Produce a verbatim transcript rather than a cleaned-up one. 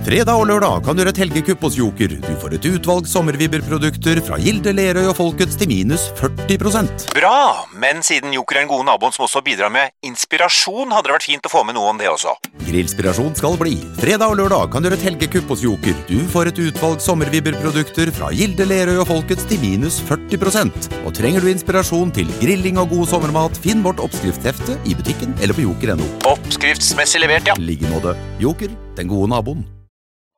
Fredag og lørdag kan du gjøre et helgekupp hos Joker. Du får et utvalg sommervibberprodukter fra Gilde, Lerøy og Folkets til minus førti prosent. Bra, men siden Joker er en god naboen som også bidrar med inspirasjon, hadde det vært fint å få med noe om det også. Grillspirasjon skal bli. Fredag og lørdag kan du gjøre et helgekupp hos Joker. Du får et utvalg sommervibberprodukter fra Gilde, Lerøy og Folkets til minus førti prosent. Og trenger du inspirasjon til grilling og god sommermat, finn vårt oppskriftshefte i butikken eller på joker punktum no. Oppskriftsmessig levert, ja. Liggemåte. Joker, den gode naboen.